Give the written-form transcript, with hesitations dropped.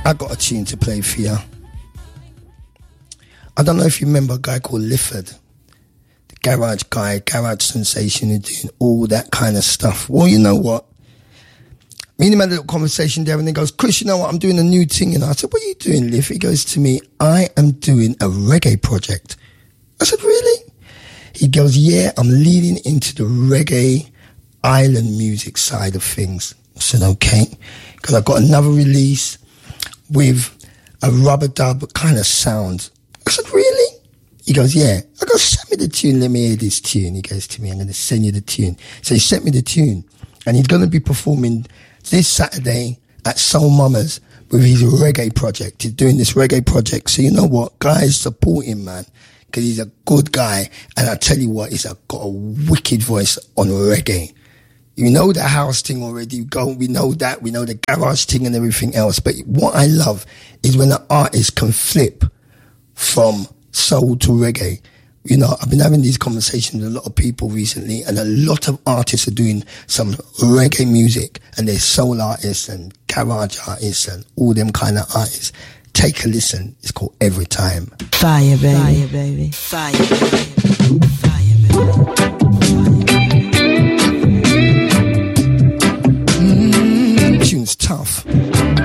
I got a tune to play for you. I don't know if you remember a guy called Lifford, the garage guy, garage sensation, who's doing all that kind of stuff. Well, you know what? Me and him had a little conversation there, and he goes, Chris, you know what? I'm doing a new thing. And I said, what are you doing, Liff? He goes to me, I am doing a reggae project. I said, really? He goes, yeah, I'm leading into the reggae island music side of things. I said, okay. Because I've got another release with a rubber dub kind of sound. I said, really? He goes, yeah. I go, send me the tune, let me hear this tune. He goes to me, I'm going to send you the tune. So he sent me the tune, and he's going to be performing this Saturday at Soul Mamas with his reggae project. He's doing this reggae project. So you know what? Guys, support him, man, because he's a good guy. And I tell you what, he's got a wicked voice on reggae. You know the house thing already. We know that. We know the garage thing and everything else. But what I love is when an artist can flip from soul to reggae. You know, I've been having these conversations with a lot of people recently, and a lot of artists are doing some reggae music, and there's soul artists and garage artists and all them kind of artists. Take a listen. It's called Every Time. Fire, baby. Fire, baby. Fire, baby.